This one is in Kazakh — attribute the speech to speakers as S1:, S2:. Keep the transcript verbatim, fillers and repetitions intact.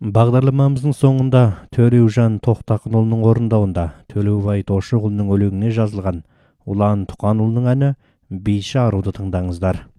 S1: Бағдарламамыздың соңында Төлеужан Тоқтақынұлының орындауында Төлеубай Тошығұлының өлеңіне жазылған Ұлан Тұқанұлының әні «Бейші аруды» тыңдаңыздар.